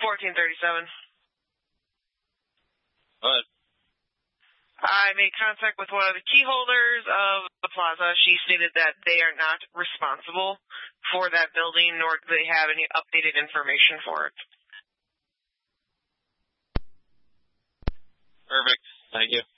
1437. Go ahead. I made contact with one of the key holders of the plaza. She stated that they are not responsible for that building, nor do they have any updated information for it. Perfect. Thank you.